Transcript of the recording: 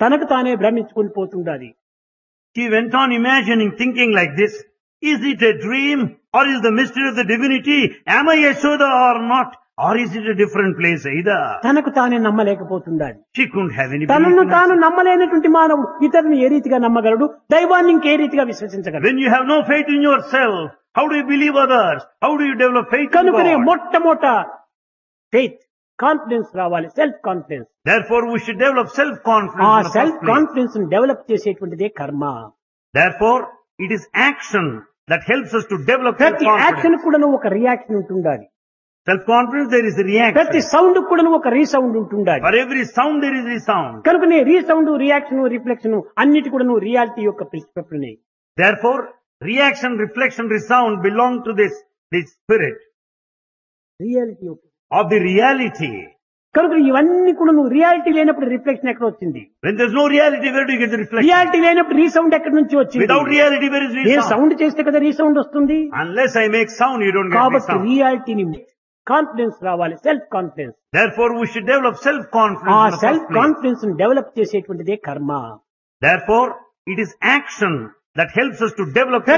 తనకు తానే భ్రమించుకొని పోతుండాలి. She went on imagining, thinking like this. Is it a dream or is the mystery of the divinity? Am I Yashoda or not? Or is it a different place either? తనకు తానే నమ్మలేకపోతుండాలి. She couldn't have any belief తనను in తాను herself. నమ్మలేనటువంటి మానవుడు ఇతరుని ఏ రీతిగా నమ్మగలడు? దైవాన్ని ఇంకే రీతిగా విశ్వసించగలడు? When you have no faith in yourself, how do you believe others? How do you develop faith in కనుకనే God? మొట్టమొదట ఫెయిత్ కాన్ఫిడెన్స్ రావాలి, self confidence. Therefore, we should develop ఆ self-confidence in the self first place. Confidence develop చేసేటువంటిదే కర్మ. Therefore, it is action that helps us to develop ప్రతి action self-confidence. కూడా ఒక reaction ఉంటుండాలి. Self-confidence, there is a ప్రతి reaction. Sound కూడా ఒక resound ఉంటుండాలి. For every sound, there is a sound. కనుకనే రీసౌండ్, రియాక్షన్, రిఫ్లెక్షన్ అన్నిటి కూడా రియాలిటీ యొక్క principal. Therefore, reaction, reflection, resound belong to this spirit reality of the reality. కనుక ఇవన్నీ కూడా రియాలిటీ లేనప్పుడు రిఫ్లెక్షన్ ఎక్కడ వచ్చింది? When there's no reality, where do you get the reflection? Reality లేనప్పుడు రీసౌండ్ ఎక్కడి నుంచి వచ్చింది? Without reality, where is A resound? Sound చేస్తే కదా రీసౌండ్ వస్తుంది. Unless I make sound, you don't get కాబట్టి resound. రియాలిటీని కాన్ఫిడెన్స్ రావాలి, self confidence. Therefore, we should develop ఆ self-confidence in the self first place. Confidence develop చేసేటువంటిదే కర్మ. Therefore, it is action that helps us to develop